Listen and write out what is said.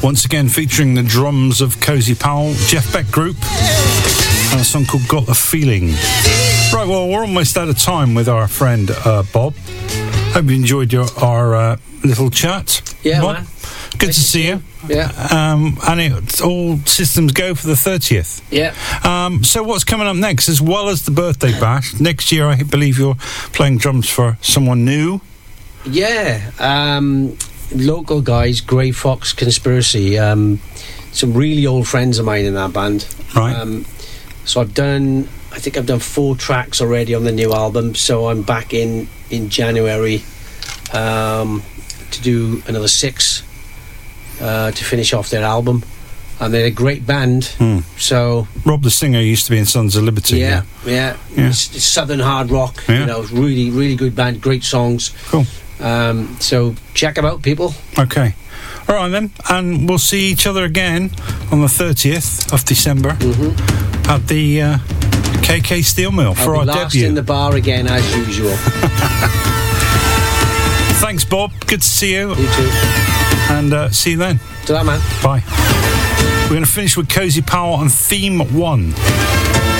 Once again featuring the drums of Cozy Powell, Jeff Beck Group, and a song called Got a Feeling. Right, well, we're almost out of time with our friend Bob. Hope you enjoyed our little chat. Yeah, Bob, man. good to see you. Yeah. And it's all systems go for the 30th. Yeah. So what's coming up next, as well as the birthday bash? Next year, I believe you're playing drums for someone new. Yeah. Local guys, Grey Fox Conspiracy. Some really old friends of mine in that band. Right. So I think I've done 4 tracks already on the new album. So I'm back in January to do another 6 to finish off their album. And they're a great band. So Rob the singer used to be in Sons of Liberty. Yeah. It's southern hard rock. Yeah. You know, really, really good band. Great songs. Cool. So check them out, people. Okay. All right then, and we'll see each other again on the 30th of December at the KK Steel Mill for our last debut. in the bar again as usual. Thanks, Bob. Good to see you. You too. And see you then. Ta-ra, man. Bye. We're going to finish with Cozy Powell on Theme 1.